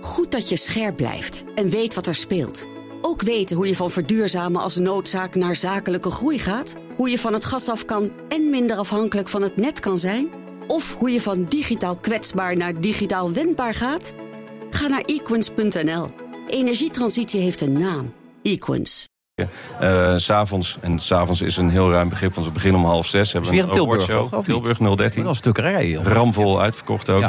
Goed dat je scherp blijft en weet wat er speelt. Ook weten hoe je van verduurzamen als noodzaak naar zakelijke groei gaat. Hoe je van het gas af kan en minder afhankelijk van het net kan zijn. Of hoe je van digitaal kwetsbaar naar digitaal wendbaar gaat. Ga naar equins.nl. Energietransitie heeft een naam. Equins. 'S'avonds is een heel ruim begrip, want we beginnen om 5:30. Hebben we een Tilburg, toch? Tilburg 013. Dat is een stukkerij. Ramvol uitverkocht ook. Ja.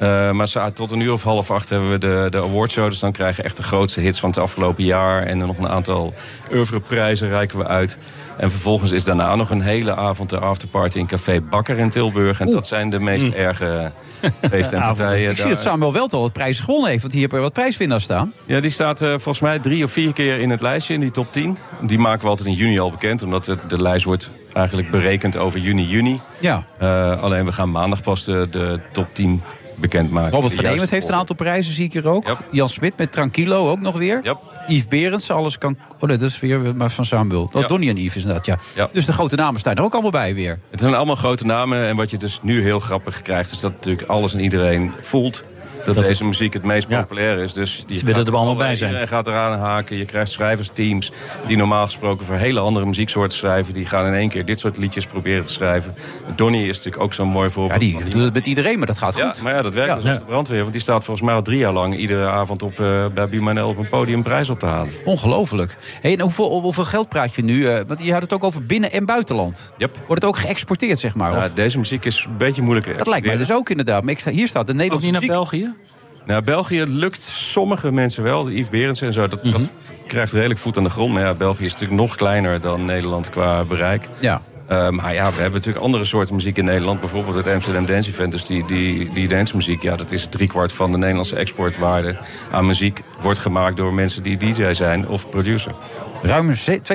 Maar tot 7:30 hebben we de awardshow. Dus dan krijgen we echt de grootste hits van het afgelopen jaar. En dan nog een aantal oeuvreprijzen reiken we uit. En vervolgens is daarna nog een hele avond de afterparty in Café Bakker in Tilburg. En dat zijn de meest erge feesten en partijen. Ik zie dat Samuel Weltal wat prijzen gewonnen heeft. Want hier heb je wat prijswinnaars staan. Ja, die staat volgens mij 3 of 4 keer in het lijstje, in die top 10. Die maken we altijd in juni al bekend. Omdat de lijst wordt eigenlijk berekend over juni. Ja. Alleen we gaan maandag pas de top 10 bekendmaken. Robert van Eemert heeft een aantal prijzen, zie ik hier ook. Yep. Jan Smit met Tranquilo ook nog weer. Yep. Yves Berendsen, alles kan... Oh nee, dat is weer maar van Samuel. Ja. Donnie en Yves is inderdaad, ja. Ja. Dus de grote namen staan er ook allemaal bij weer. Het zijn allemaal grote namen. En wat je dus nu heel grappig krijgt, is dat natuurlijk alles en iedereen voelt dat deze muziek het meest populair is. Dus Ze willen er allemaal bij zijn. Iedereen gaat eraan haken. Je krijgt schrijversteams die normaal gesproken voor hele andere muzieksoorten schrijven. Die gaan in één keer dit soort liedjes proberen te schrijven. Donnie is natuurlijk ook zo'n mooi voorbeeld. Ja, die doet het met iedereen, maar dat gaat goed. Ja, maar ja, dat werkt dus als de brandweer. Want die staat volgens mij al 3 jaar lang iedere avond bij Bimanel op een podium prijs op te halen. Ongelooflijk. Hey, en hoeveel geld praat je nu? Want je had het ook over binnen- en buitenland. Yep. Wordt het ook geëxporteerd, zeg maar? Ja, deze muziek is een beetje moeilijker. Dat lijkt mij dus ook inderdaad. Maar hier staat de Ook Nederlandse niet naar muziek. België? Nou, België lukt sommige mensen wel. De Yves Berendsen en zo, dat krijgt redelijk voet aan de grond. Maar ja, België is natuurlijk nog kleiner dan Nederland qua bereik. Ja. Maar ja, we hebben natuurlijk andere soorten muziek in Nederland. Bijvoorbeeld het Amsterdam Dance Event. Dus die dancemuziek, ja, dat is 3/4 van de Nederlandse exportwaarde aan muziek. Wordt gemaakt door mensen die DJ zijn of producer. Ruim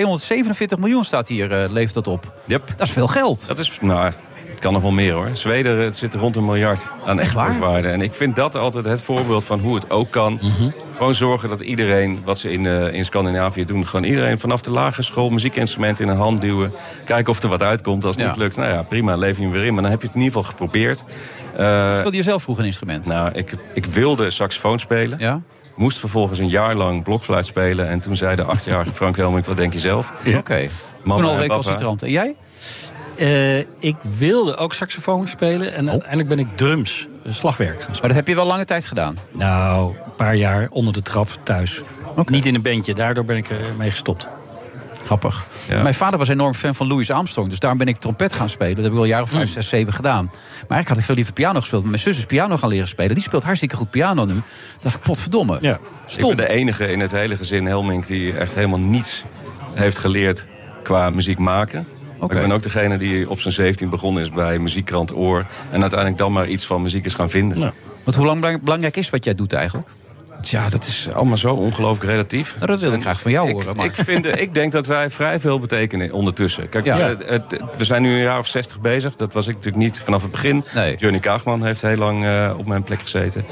247 miljoen staat hier, levert dat op. Yep. Dat is veel geld. Dat is, het kan nog wel meer hoor. Zweden, het zit rond 1 miljard aan exportwaarde. En ik vind dat altijd het voorbeeld van hoe het ook kan. Gewoon zorgen dat iedereen, wat ze in Scandinavië doen, gewoon iedereen vanaf de lagere school muziekinstrumenten in een hand duwen. Kijken of er wat uitkomt. Als het niet lukt, nou ja, prima, leef je hem weer in. Maar dan heb je het in ieder geval geprobeerd. Speelde je zelf vroeger een instrument? Nou, ik wilde saxofoon spelen. Ja. Moest vervolgens een jaar lang blokfluit spelen. En toen zei de 8-jarige Frank Helmink, wat denk je zelf? Ja. Oké. Toen al recalcitrant. En jij? Ik wilde ook saxofoon spelen. En uiteindelijk ben ik drums, slagwerk gaan spelen. Maar dat heb je wel lange tijd gedaan? Nou, een paar jaar onder de trap thuis. Okay. Niet in een bandje, daardoor ben ik ermee gestopt. Grappig. Ja. Mijn vader was enorm fan van Louis Armstrong. Dus daarom ben ik trompet gaan spelen. Dat heb ik al een jaar of 5, 6, 7 gedaan. Maar eigenlijk had ik veel liever piano gespeeld. Maar mijn zus is piano gaan leren spelen. Die speelt hartstikke goed piano nu. Toen dacht ik, potverdomme. Ja. Stom. Ik ben de enige in het hele gezin, Helmink, die echt helemaal niets heeft geleerd qua muziek maken. Okay. Ik ben ook degene die op zijn 17 begonnen is bij muziekkrant Oor. En uiteindelijk dan maar iets van muziek is gaan vinden. Ja. Want hoe belangrijk is wat jij doet eigenlijk? Ja, dat is allemaal zo ongelooflijk relatief. Nou, dat wil ik graag van jou horen. Maar. Ik denk dat wij vrij veel betekenen ondertussen. Kijk, we zijn nu een jaar of 60 bezig. Dat was ik natuurlijk niet vanaf het begin. Nee. Johnny Kaagman heeft heel lang op mijn plek gezeten.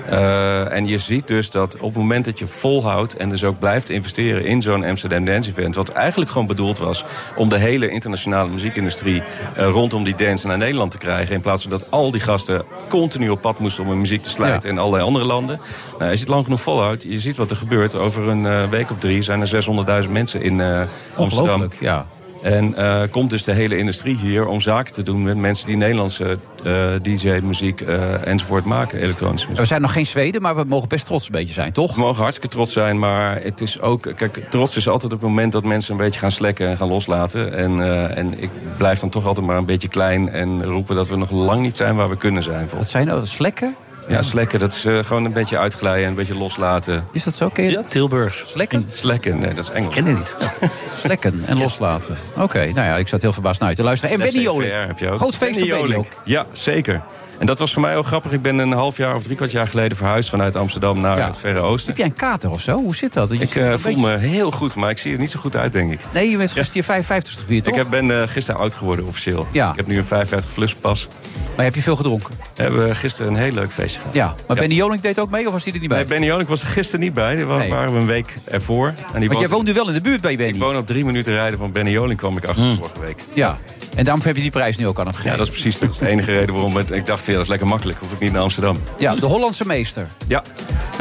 En je ziet dus dat op het moment dat je volhoudt en dus ook blijft investeren in zo'n Amsterdam Dance Event, wat eigenlijk gewoon bedoeld was om de hele internationale muziekindustrie rondom die dance naar Nederland te krijgen, in plaats van dat al die gasten continu op pad moesten om hun muziek te slijten in allerlei andere landen. Nou, als je het lang genoeg volhoudt, je ziet wat er gebeurt. Over een week of 3 zijn er 600.000 mensen in Amsterdam. Ja. En komt dus de hele industrie hier om zaken te doen met mensen die Nederlandse DJ-muziek enzovoort maken, elektronische muziek. We zijn nog geen Zweden, maar we mogen best trots een beetje zijn, toch? We mogen hartstikke trots zijn, maar het is ook... Kijk, trots is altijd op het moment dat mensen een beetje gaan slekken en gaan loslaten. En ik blijf dan toch altijd maar een beetje klein en roepen dat we nog lang niet zijn waar we kunnen zijn. Wat zijn nou slekken? Ja, slekken, dat is gewoon een beetje uitglijden en een beetje loslaten. Is dat zo? Ken je dat? Tilburgs. Slekken? Slekken, nee, dat is Engels. Ik ken het niet. Slekken en loslaten. Oké, nou ja, ik zat heel verbaasd naar uit te luisteren. En Benny Jolink. Groot feest van Benny ook. Ja, zeker. En dat was voor mij ook grappig. Ik ben een half jaar of 3/4 jaar geleden verhuisd vanuit Amsterdam naar het Verre Oosten. Heb jij een kater of zo? Hoe zit dat? Ik voel me heel goed, maar ik zie er niet zo goed uit, denk ik. Nee, je bent gisteren je 55ste vier, toch? Ik ben gisteren oud geworden officieel. Ja. Ik heb nu een 55-plus pas. Maar heb je veel gedronken? We hebben gisteren een heel leuk feestje gehad. Ja, maar Benny Jolink deed ook mee of was hij er niet bij? Nee, Benny Jolink was er gisteren niet bij. Die waren we een week ervoor. Want jij woont nu wel in de buurt bij Benny. Ik woon op 3 minuten rijden van Benny Jolink, kwam ik achter vorige week. Ja, en daarom heb je die prijs nu ook aan hem gegeven. Ja, dat is precies de enige reden waarom ik dacht, dat is lekker makkelijk. Hoef ik niet naar Amsterdam. Ja, de Hollandse meester. Ja.